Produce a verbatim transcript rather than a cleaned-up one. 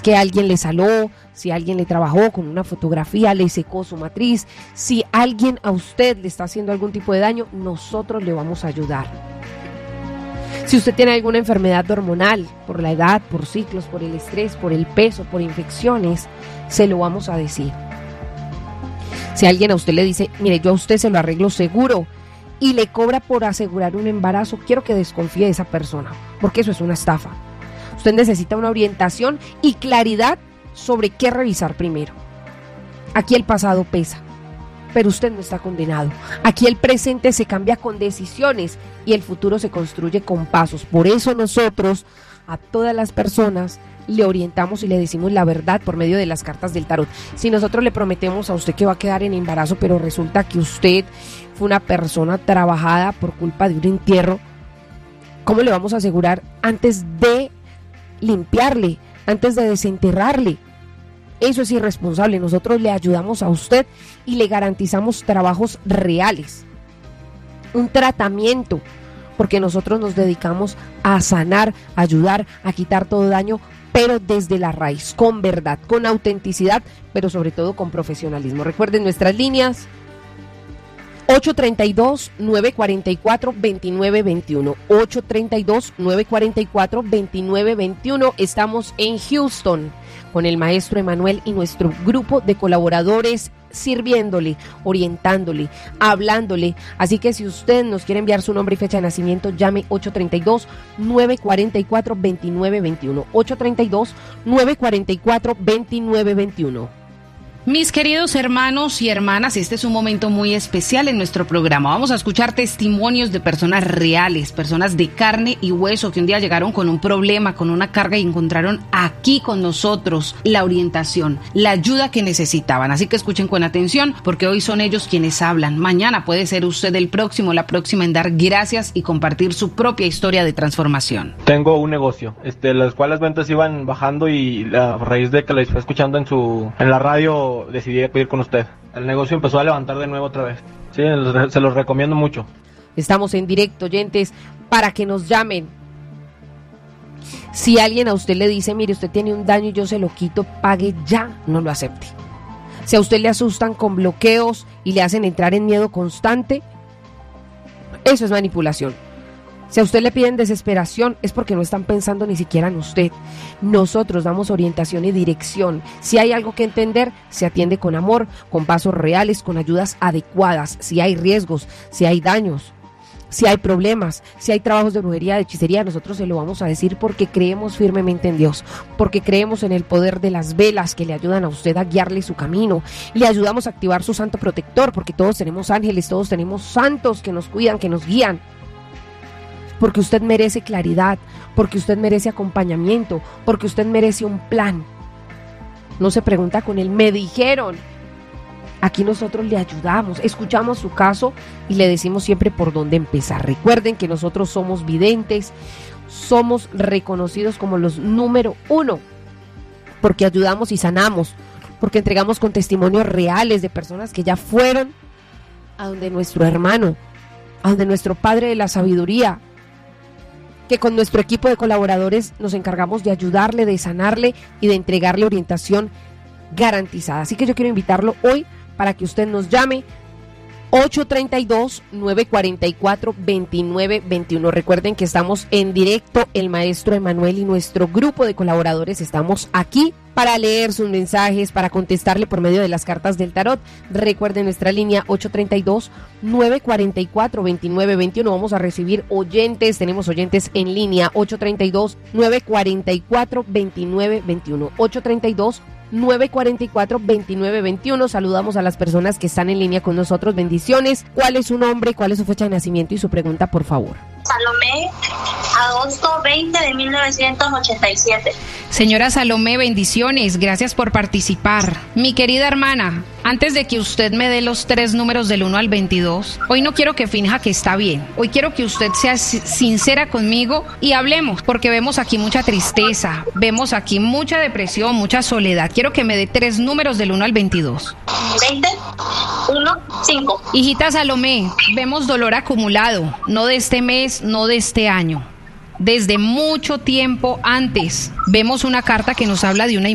que alguien le saló, si alguien le trabajó con una fotografía, le secó su matriz, si alguien a usted le está haciendo algún tipo de daño, nosotros le vamos a ayudar. Si usted tiene alguna enfermedad hormonal, por la edad, por ciclos, por el estrés, por el peso, por infecciones, se lo vamos a decir. Si alguien a usted le dice, mire, yo a usted se lo arreglo seguro, y le cobra por asegurar un embarazo, quiero que desconfíe de esa persona, porque eso es una estafa. Usted necesita una orientación y claridad sobre qué revisar primero. Aquí el pasado pesa, pero usted no está condenado. Aquí el presente se cambia con decisiones y el futuro se construye con pasos. Por eso nosotros a todas las personas le orientamos y le decimos la verdad por medio de las cartas del tarot. Si nosotros le prometemos a usted que va a quedar en embarazo, pero resulta que usted fue una persona trabajada por culpa de un entierro, ¿cómo le vamos a asegurar antes de limpiarle, antes de desenterrarle? Eso es irresponsable. Nosotros le ayudamos a usted y le garantizamos trabajos reales, un tratamiento, porque nosotros nos dedicamos a sanar, a ayudar, a quitar todo daño, pero desde la raíz, con verdad, con autenticidad, pero sobre todo con profesionalismo. Recuerden nuestras líneas: ocho tres dos, nueve cuatro cuatro, dos nueve dos uno, ocho tres dos, nueve cuatro cuatro, dos nueve dos uno. Estamos en Houston con el maestro Emanuel y nuestro grupo de colaboradores, sirviéndole, orientándole, hablándole. Así que si usted nos quiere enviar su nombre y fecha de nacimiento, llame ocho tres dos, nueve cuatro cuatro, dos nueve dos uno, ocho tres dos, nueve cuatro cuatro, dos nueve dos uno. Mis queridos hermanos y hermanas, este es un momento muy especial en nuestro programa. Vamos a escuchar testimonios de personas reales, personas de carne y hueso que un día llegaron con un problema, con una carga y encontraron aquí con nosotros la orientación, la ayuda que necesitaban. Así que escuchen con atención, porque hoy son ellos quienes hablan. Mañana puede ser usted el próximo, la próxima en dar gracias y compartir su propia historia de transformación. Tengo un negocio, este, las cuales ventas iban bajando y a raíz de que la estoy escuchando en su en la radio, decidí acudir con usted. El negocio empezó a levantar de nuevo otra vez. Sí, se los recomiendo mucho. Estamos en directo, oyentes, para que nos llamen. Si alguien a usted le dice, mire, usted tiene un daño y yo se lo quito, pague ya, no lo acepte. Si a usted le asustan con bloqueos y le hacen entrar en miedo constante, eso es manipulación. Si a usted le piden desesperación, es porque no están pensando ni siquiera en usted. Nosotros damos orientación y dirección. Si hay algo que entender, se atiende con amor, con pasos reales, con ayudas adecuadas. Si hay riesgos, si hay daños, si hay problemas, si hay trabajos de brujería, de hechicería, nosotros se lo vamos a decir porque creemos firmemente en Dios, porque creemos en el poder de las velas que le ayudan a usted a guiarle su camino. Le ayudamos a activar su santo protector, porque todos tenemos ángeles, todos tenemos santos que nos cuidan, que nos guían. Porque usted merece claridad, porque usted merece acompañamiento, porque usted merece un plan. No se pregunta con él, me dijeron. Aquí nosotros le ayudamos, escuchamos su caso y le decimos siempre por dónde empezar. Recuerden que nosotros somos videntes, somos reconocidos como los número uno, porque ayudamos y sanamos, porque entregamos con testimonios reales de personas que ya fueron a donde nuestro hermano, a donde nuestro Padre de la Sabiduría, que con nuestro equipo de colaboradores nos encargamos de ayudarle, de sanarle y de entregarle orientación garantizada. Así que yo quiero invitarlo hoy para que usted nos llame ocho tres dos, nueve cuatro cuatro, dos nueve dos uno. Recuerden que estamos en directo, el maestro Emanuel y nuestro grupo de colaboradores estamos aquí para leer sus mensajes, para contestarle por medio de las cartas del tarot. Recuerden nuestra línea ocho tres dos, nueve cuatro cuatro, dos nueve dos uno. Vamos a recibir oyentes, tenemos oyentes en línea ocho tres dos, nueve cuatro cuatro, dos nueve dos uno, ocho tres dos, nueve cuatro cuatro, dos nueve dos uno. Saludamos a las personas que están en línea con nosotros. Bendiciones. ¿Cuál es su nombre, cuál es su fecha de nacimiento y su pregunta, por favor? Salomé, agosto veinte de mil novecientos ochenta y siete. Señora Salomé, bendiciones, gracias por participar. Mi querida hermana, antes de que usted me dé los tres números del uno al veintidós, hoy no quiero que finja que está bien. Hoy quiero que usted sea sincera conmigo y hablemos, porque vemos aquí mucha tristeza, vemos aquí mucha depresión, mucha soledad. Quiero que me dé tres números del uno al veintidós. veinte, uno, cinco. Hijita Salomé, vemos dolor acumulado, no de este mes, no de este año. Desde mucho tiempo antes, vemos una carta que nos habla de una